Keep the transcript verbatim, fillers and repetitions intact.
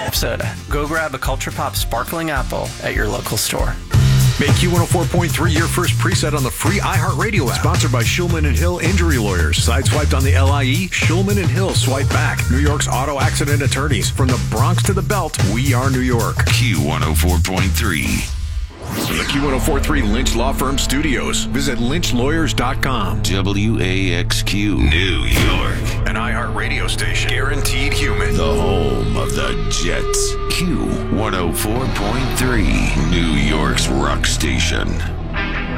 soda. Go grab a Culture Pop Sparkling Apple at your local store. Make Q one oh four point three your first preset on the free iHeartRadio app. Sponsored by Shulman and Hill Injury Lawyers. Sideswiped on the L I E, Shulman and Hill swipe back. New York's auto accident attorneys. From the Bronx to the Belt, we are New York. Q one oh four point three. From the Q one oh four point three Lynch Law Firm studios, visit lynch lawyers dot com. W A X Q, New York. An iHeartRadio station. Guaranteed human. The home of the Jets. Q one oh four point three, New York's rock station.